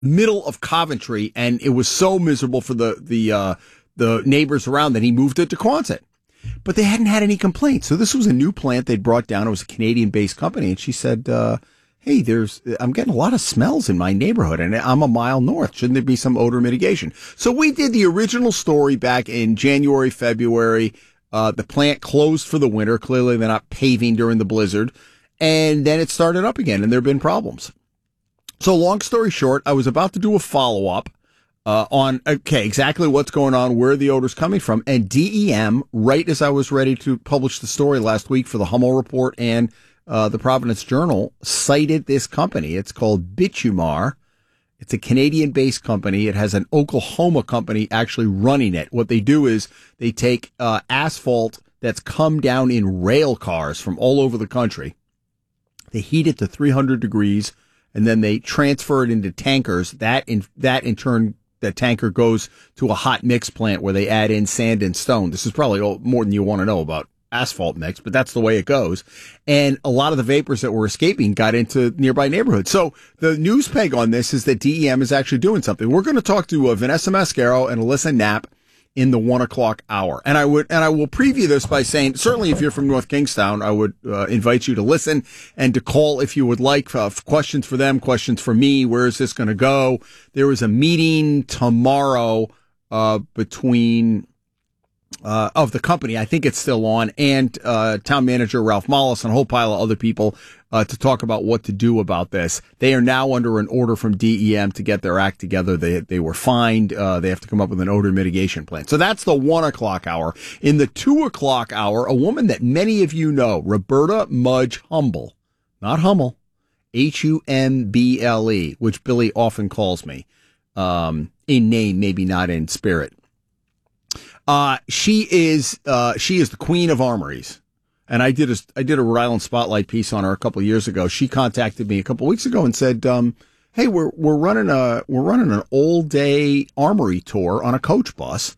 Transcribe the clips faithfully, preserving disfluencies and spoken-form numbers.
middle of Coventry, and it was so miserable for the the uh, the neighbors around that he moved it to Quonset. But they hadn't had any complaints. So this was a new plant they'd brought down. It was a Canadian-based company, and she said, uh, hey, there's I'm getting a lot of smells in my neighborhood, and I'm a mile north. Shouldn't there be some odor mitigation? So we did the original story back in January, February. Uh, the plant closed for the winter. Clearly, they're not paving during the blizzard. And then it started up again, and there have been problems. So long story short, I was about to do a follow-up uh, on, okay, exactly what's going on, where the odor's coming from. And D E M, right as I was ready to publish the story last week for the Hummel Report and uh, the Providence Journal, cited this company. It's called Bitumar. It's a Canadian-based company. It has an Oklahoma company actually running it. What they do is they take uh, asphalt that's come down in rail cars from all over the country. They heat it to three hundred degrees, and then they transfer it into tankers. That in that in turn, that tanker goes to a hot mix plant where they add in sand and stone. This is probably all, more than you want to know about asphalt mix, but that's the way it goes. And a lot of the vapors that were escaping got into nearby neighborhoods. So the news peg on this is that D E M is actually doing something. We're going to talk to uh, Vanessa Mascaro and Alyssa Knapp in the one o'clock hour. And I would, and I will preview this by saying, certainly if you're from North Kingstown, I would uh, invite you to listen and to call if you would like uh, questions for them, questions for me. Where is this going to go? There is a meeting tomorrow uh, between Uh, of the company, I think it's still on, and uh, town manager Ralph Mollis and a whole pile of other people uh, to talk about what to do about this. They are now under an order from D E M to get their act together. They they were fined. Uh, they have to come up with an odor mitigation plan. So that's the one o'clock hour. In the two o'clock hour, a woman that many of you know, Roberta Mudge Humble, not Hummel, H U M B L E, which Billy often calls me, um, in name, maybe not in spirit. Uh, she is, uh, she is the queen of armories. And I did a, I did a Rhode Island Spotlight piece on her a couple of years ago. She contacted me a couple of weeks ago and said, um, hey, we're, we're running a, we're running an all day armory tour on a coach bus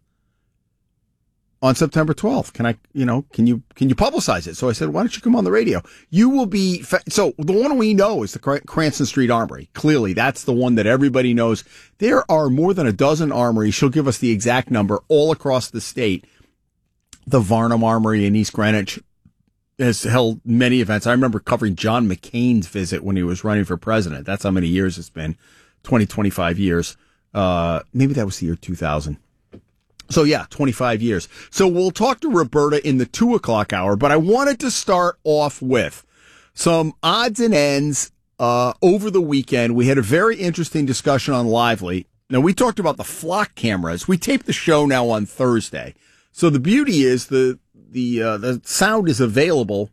on September twelfth. Can I, you know, can you, can you publicize it? So I said, why don't you come on the radio? You will be, fa- so the one we know is the Cr- Cranston Street Armory. Clearly, that's the one that everybody knows. There are more than a dozen armories. She'll give us the exact number all across the state. The Varnum Armory in East Greenwich has held many events. I remember covering John McCain's visit when he was running for president. That's how many years it's been. twenty, twenty-five years. Uh, maybe that was the year two thousand. So yeah, twenty-five years. So we'll talk to Roberta in the two o'clock hour, but I wanted to start off with some odds and ends. Uh, over the weekend, we had a very interesting discussion on Lively. Now, we talked about the flock cameras. We taped the show now on Thursday. So the beauty is the, the, uh, the sound is available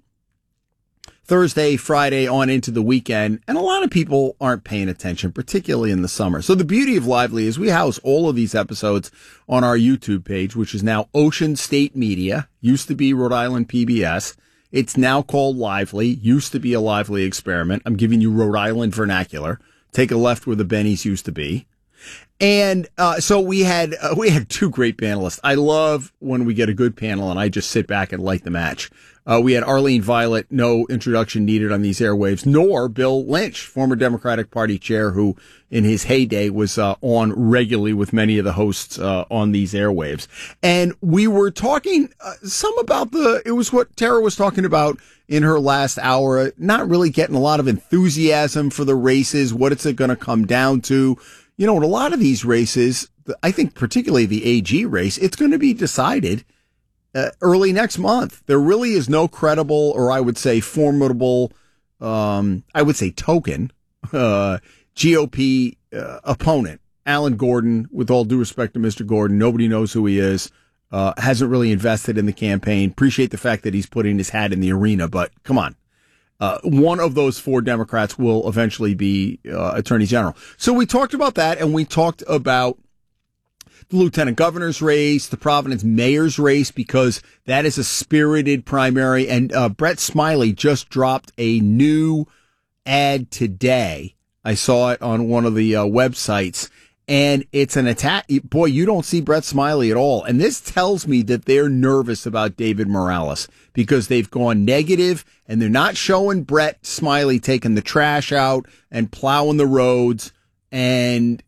Thursday, Friday, on into the weekend, and a lot of people aren't paying attention, particularly in the summer. So the beauty of Lively is we house all of these episodes on our YouTube page, which is now Ocean State Media, used to be Rhode Island P B S. It's now called Lively, used to be a Lively Experiment. I'm giving you Rhode Island vernacular. Take a left where the Bennies used to be. And uh, so we had uh, we had two great panelists. I love when we get a good panel and I just sit back and light the match. Uh, we had Arlene Violet, no introduction needed on these airwaves, nor Bill Lynch, former Democratic Party chair, who in his heyday was uh, on regularly with many of the hosts uh, on these airwaves. And we were talking uh, some about the, it was what Tara was talking about in her last hour, not really getting a lot of enthusiasm for the races. What is it going to come down to? You know, in a lot of these races, I think particularly the A G race, it's going to be decided uh, early next month. There really is no credible, or I would say formidable, um, I would say token, uh, G O P uh, opponent. Alan Gordon, with all due respect to Mister Gordon, nobody knows who he is, uh, hasn't really invested in the campaign. Appreciate the fact that he's putting his hat in the arena, but come on. Uh, one of those four Democrats will eventually be uh, Attorney General. So we talked about that, and we talked about the lieutenant governor's race, the Providence mayor's race, because that is a spirited primary. And uh, Brett Smiley just dropped a new ad today. I saw it on one of the uh, websites, and it's an attack. Boy, you don't see Brett Smiley at all. And this tells me that they're nervous about David Morales because they've gone negative and they're not showing Brett Smiley taking the trash out and plowing the roads and